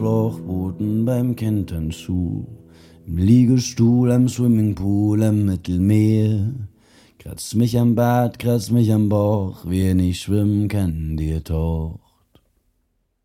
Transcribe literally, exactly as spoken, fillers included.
Schlauchbooten beim Kentern-Schuh, im Liegestuhl am Swimmingpool am Mittelmeer. Kratz mich am Bart, kratz mich am Bauch, wer nicht schwimmen kann, dir doch.